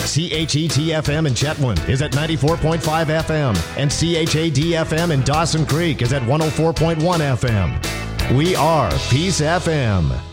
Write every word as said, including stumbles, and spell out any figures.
C H E T F M in Chetwynd is at ninety-four point five F M, and C H A D F M in Dawson Creek is at one oh four point one F M. We are Peace F M.